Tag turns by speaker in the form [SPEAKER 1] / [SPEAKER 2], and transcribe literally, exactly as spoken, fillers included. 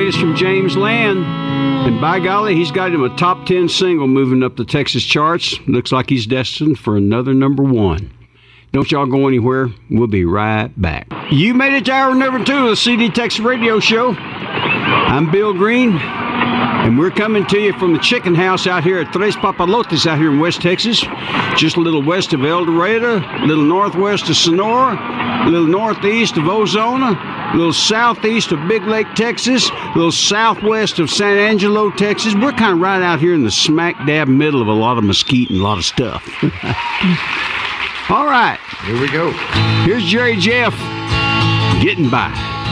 [SPEAKER 1] latest from James Land. And by golly, he's got him a top ten single moving up the Texas charts. Looks like he's destined for another number one. Don't y'all go anywhere. We'll be right back. You made it to hour number two of the C D Texas Radio Show. I'm Bill Green, and we're coming to you from the chicken house out here at Tres Papalotes out here in West Texas, just a little west of El Dorado, a little northwest of Sonora, a little northeast of Ozona, a little southeast of Big Lake, Texas, a little southwest of San Angelo, Texas. We're kind of right out here in the smack dab middle of a lot of mesquite and a lot of stuff. All right.
[SPEAKER 2] Here we go.
[SPEAKER 1] Here's Jerry Jeff, Getting By.